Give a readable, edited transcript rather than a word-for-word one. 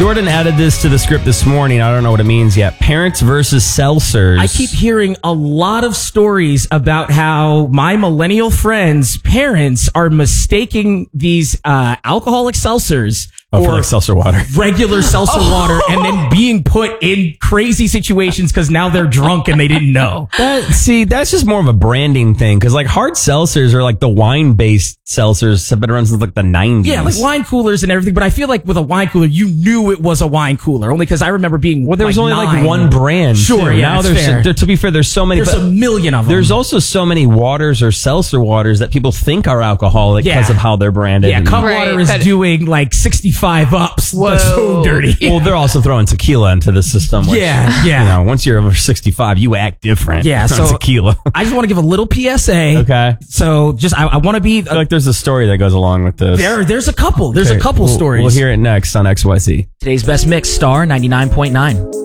Jordan added this to the script this morning. I don't know what it means yet. Parents versus seltzers. I keep hearing a lot of stories about how my millennial friends' parents are mistaking these alcoholic seltzers for like seltzer water. Regular seltzer water, and then being put in crazy situations because now they're drunk and they didn't know. That's just more of a branding thing, because like hard seltzers are like the wine-based seltzers have been around since like the 90s. Yeah, like wine coolers and everything, but I feel like with a wine cooler, you knew it was a wine cooler, only because I remember being there was only 9. like one brand. Sure, too. yeah, now to be fair, there's so many. There's a million of them. There's also so many waters or seltzer waters that people think are alcoholic because of how they're branded. Yeah, Cutwater is doing like 65 ups. That's so dirty. Well, they're also throwing tequila into the system. Which, yeah. Once you're over 65, you act different. Yeah, so tequila. I just want to give a little PSA. Okay. So I want to be. I feel like there's a story that goes along with this. There's a couple. There's a couple stories. We'll hear it next on XYZ. Today's best mix, Star 99.9.